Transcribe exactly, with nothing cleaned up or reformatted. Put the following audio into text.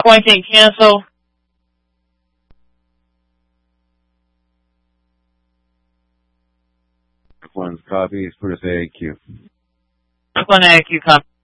Pointing cancel. One's copy is for the A Q. One A Q copy.